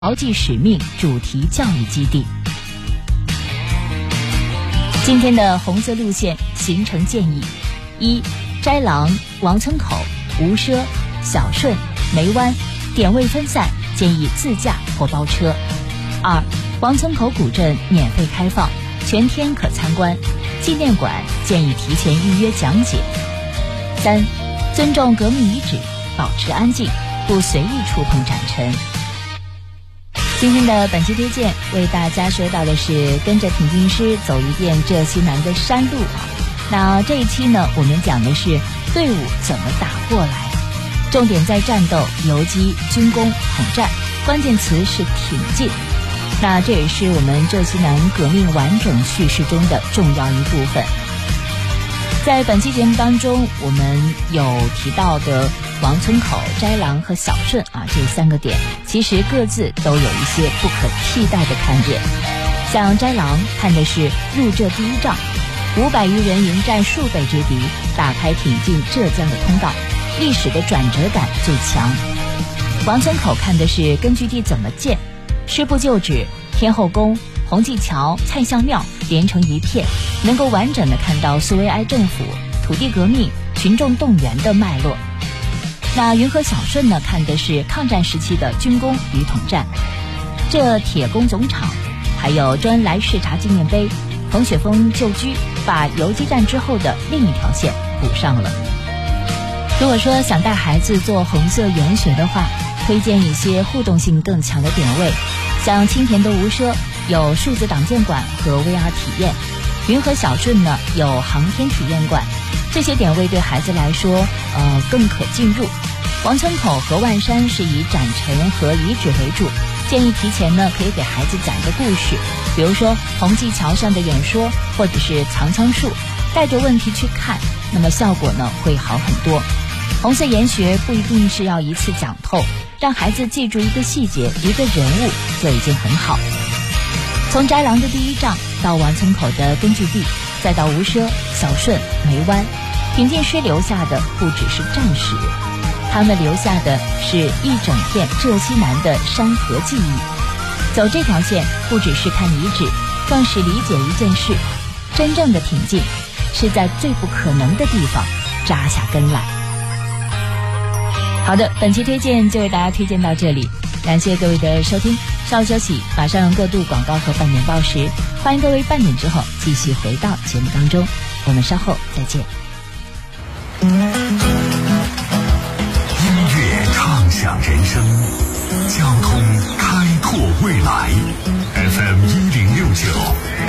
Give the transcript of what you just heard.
牢记使命主题教育基地。今天的红色路线行程建议：一、斋廊、王村口、吴奢、小顺、梅湾，点位分散，建议自驾或包车。二、王村口古镇免费开放，全天可参观，纪念馆建议提前预约讲解。三、尊重革命遗址，保持安静，不随意触碰展陈。今天的本期推荐为大家说到的是跟着挺进师走一遍浙西南的山路啊。那这一期呢，我们讲的是队伍怎么打过来，重点在战斗、游击、军工、统战，关键词是挺进。那这也是我们浙西南革命完整叙事中的重要一部分。在本期节目当中，我们有提到的王村口、斋廊和小顺啊，这三个点其实各自都有一些不可替代的看点。像斋廊看的是入浙第一仗，500余人迎战数倍之敌，打开挺进浙江的通道，历史的转折感最强。王村口看的是根据地怎么建，师部旧址、天后宫、红记桥、蔡相庙连成一片，能够完整的看到苏维埃政府、土地革命、群众动员的脉络。那云和小顺呢，看的是抗战时期的军工与统战，这铁工总厂，还有周恩来视察纪念碑、冯雪峰旧居，把游击战之后的另一条线补上了。如果说想带孩子做红色研学的话，推荐一些互动性更强的点位，像青田的吴奢有数字党建馆和 VR 体验，云和小顺呢有航天体验馆，这些点位对孩子来说更可进入。王村口和万山是以展陈和遗址为主，建议提前呢可以给孩子讲一个故事，比如说红记桥上的演说，或者是藏枪术，带着问题去看，那么效果呢会好很多。红色研学不一定是要一次讲透，让孩子记住一个细节、一个人物就已经很好。从斋廊的第一仗到王村口的根据地，再到吴奢、小顺、梅湾，挺进师留下的不只是战史，他们留下的是一整片浙西南的山河记忆。走这条线不只是看遗址，更是理解一件事，真正的挺进是在最不可能的地方扎下根来。好的，本期推荐就为大家推荐到这里，感谢各位的收听。稍休息，马上过渡广告和半点报时，欢迎各位半点之后继续回到节目当中，我们稍后再见。 音乐唱响人生，交通开拓未来。FM 1069